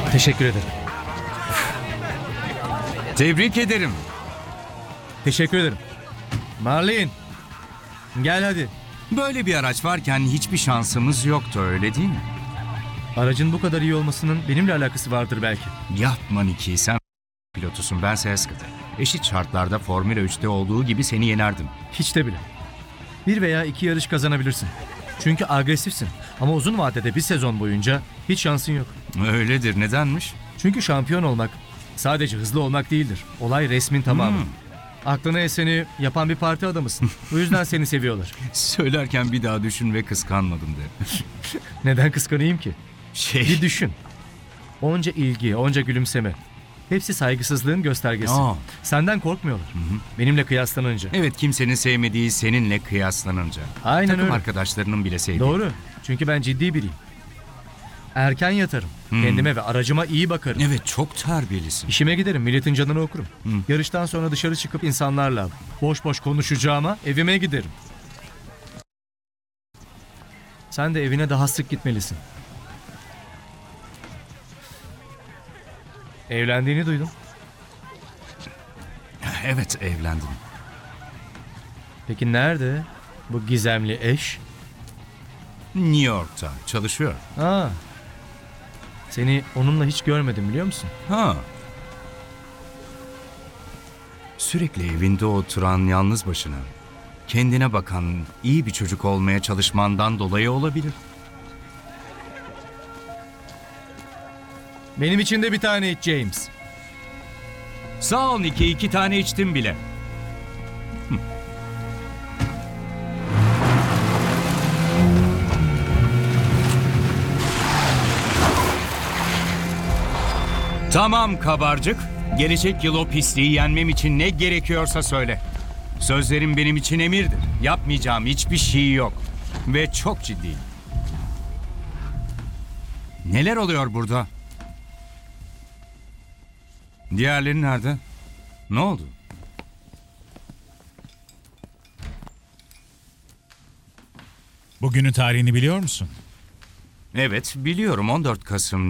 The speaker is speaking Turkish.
Teşekkür ederim. Tebrik ederim. Teşekkür ederim. Marlin, gel hadi. Böyle bir araç varken hiçbir şansımız yoktu, öyle değil mi? Aracın bu kadar iyi olmasının benimle alakası vardır belki. Yapma Niki, sen pilotusun, ben Seskat'ı. Eşit şartlarda Formula 3'te olduğu gibi seni yenerdim. Hiç de bile. 1 veya 2 yarış kazanabilirsin. Çünkü agresifsin. Ama uzun vadede bir sezon boyunca hiç şansın yok. Öyledir, nedenmiş? Çünkü şampiyon olmak sadece hızlı olmak değildir. Olay resmin tamamı. Aklına eseni yapan bir parti adamısın. Bu yüzden seni seviyorlar. Söylerken bir daha düşün ve kıskanmadım de. Neden kıskanayım ki? Bir düşün. Onca ilgi, onca gülümseme. Hepsi saygısızlığın göstergesi. Aa. Senden korkmuyorlar. Benimle kıyaslanınca. Evet, kimsenin sevmediği seninle kıyaslanınca. Aynen Takım öyle. arkadaşlarının bile sevdiği. Doğru. Çünkü ben ciddi biriyim. Erken yatarım. Kendime ve aracıma iyi bakarım. Evet, çok terbiyelisin. İşime giderim, milletin canını okurum. Yarıştan sonra dışarı çıkıp insanlarla boş boş konuşacağıma evime giderim. Sen de evine daha sık gitmelisin. Evlendiğini duydum. Evet, evlendim. Peki nerede bu gizemli eş? New York'ta çalışıyor. Aa, seni onunla hiç görmedim biliyor musun? Ha. Sürekli evinde oturan yalnız başına, kendine bakan, iyi bir çocuk olmaya çalışmandan dolayı olabilir. Benim için de bir tane iç James. Sağ ol Nicky, 2 tane içtim bile. Tamam kabarcık. Gelecek yıl o pisliği yenmem için ne gerekiyorsa söyle. Sözlerim benim için emirdir. Yapmayacağım hiçbir şey yok. Ve çok ciddiyim. Neler oluyor burada? Diğerleri nerede? Ne oldu? Bugünün tarihini biliyor musun? Evet, biliyorum, 14 Kasım